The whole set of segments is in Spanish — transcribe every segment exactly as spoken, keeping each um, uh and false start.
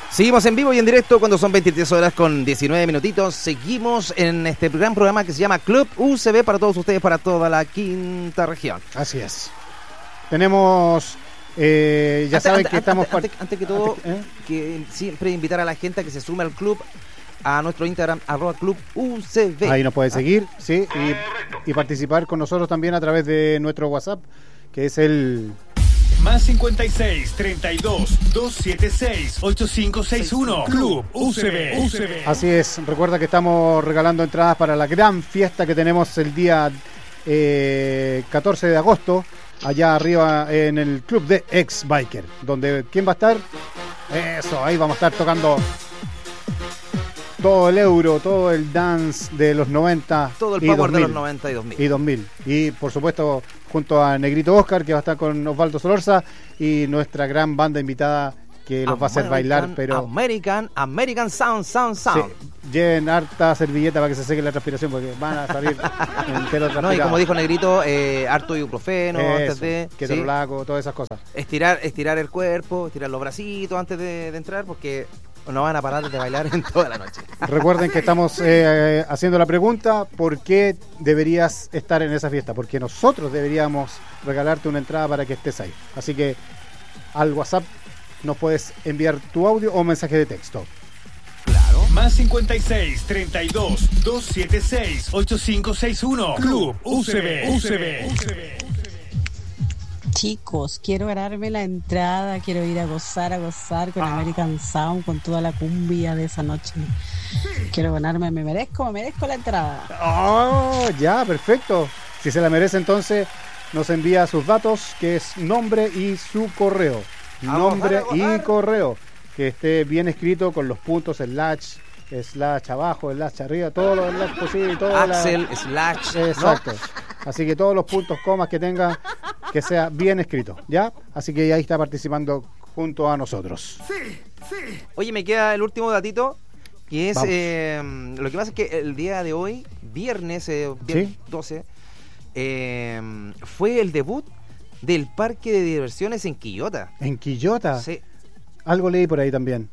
Seguimos en vivo y en directo cuando son veintitrés horas con diecinueve minutitos. Seguimos en este gran programa que se llama Club U C B para todos ustedes, para toda la quinta región. Así es. Tenemos, eh, ya antes, saben antes, que estamos... Antes, antes, antes que todo, antes, ¿eh? que siempre invitar a la gente a que se sume al club, a nuestro Instagram, arroba Club U C B. Ahí nos puede seguir, ah. sí, y, y participar con nosotros también a través de nuestro WhatsApp, que es el... Más cincuenta y seis, treinta y dos, doscientos setenta y seis, ochenta y cinco sesenta y uno. Club U C B. U C B. Así es, recuerda que estamos regalando entradas para la gran fiesta que tenemos el día eh, catorce de agosto, allá arriba en el club de Ex Biker, donde ¿quién va a estar? Eso, ahí vamos a estar tocando todo el euro, todo el dance de los noventa. Todo el power de los noventa y dos mil. Y dos mil. Y por supuesto, junto a Negrito Oscar, que va a estar con Osvaldo Solorza, y nuestra gran banda invitada que los American, va a hacer bailar, pero... American, American Sound, Sound, Sound. Sí, lleven harta servilleta para que se seque la transpiración, porque van a salir entero transpirados. No, y como dijo Negrito, eh, harto ibuprofeno Eso, antes de... ketorolaco, sí. Todas esas cosas. Estirar, estirar el cuerpo, estirar los bracitos antes de, de entrar, porque... no van a parar de bailar en toda la noche. Recuerden que estamos eh, haciendo la pregunta: ¿por qué deberías estar en esa fiesta? Porque nosotros deberíamos regalarte una entrada para que estés ahí. Así que al WhatsApp nos puedes enviar tu audio o mensaje de texto. Claro. Más cincuenta y seis, treinta y dos, doscientos setenta y seis, ochenta y cinco sesenta y uno. Club U C B. U C B. U C B. Chicos, quiero ganarme la entrada, quiero ir a gozar, a gozar con ah. American Sound, con toda la cumbia de esa noche. Quiero ganarme, me merezco, me merezco la entrada. Oh, ya, perfecto. Si se la merece, entonces nos envía sus datos, que es nombre y su correo. Nombre y correo, que esté bien escrito con los puntos, slash, slash abajo, slash arriba, todos los slash posibles, todo Axel, la... slash. Exacto. ¿No? Así que todos los puntos, comas que tenga, que sea bien escrito, ¿ya? Así que ahí está participando junto a nosotros. Sí, sí. Oye, me queda el último datito, que es, eh, lo que pasa es que el día de hoy, viernes, eh, viernes ¿sí? doce, eh, fue el debut del parque de diversiones en Quillota. ¿En Quillota? Sí. Algo leí por ahí también.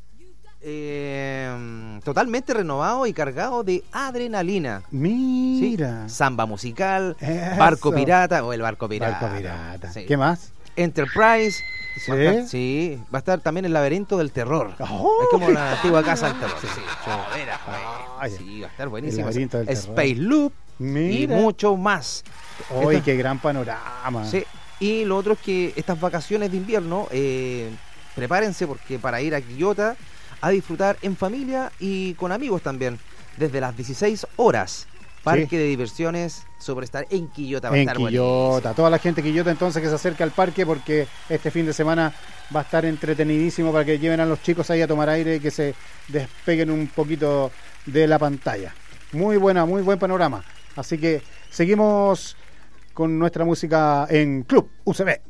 Eh, totalmente renovado y cargado de adrenalina. Mira. ¿Sí? Samba musical, Eso. Barco pirata o el barco pirata. Barco pirata. Sí. ¿Qué más? Enterprise. ¿Sí? Va a estar, sí, va a estar también el laberinto del terror. Oh, es como la antigua casa del terror. Sí, sí. Ay, sí, va a estar buenísimo. Space Loop. Mira. Y mucho más. ¡Uy, Esta... qué gran panorama! Sí. Y lo otro es que estas vacaciones de invierno, eh, prepárense porque para ir a Quillota a disfrutar en familia y con amigos también, desde las dieciséis horas. Parque sí. de diversiones Superstar en Quillota. Va en a estar Quillota, buenísimo. Toda la gente de Quillota entonces que se acerque al parque, porque este fin de semana va a estar entretenidísimo para que lleven a los chicos ahí a tomar aire y que se despeguen un poquito de la pantalla. Muy buena, muy buen panorama. Así que seguimos con nuestra música en Club U C B.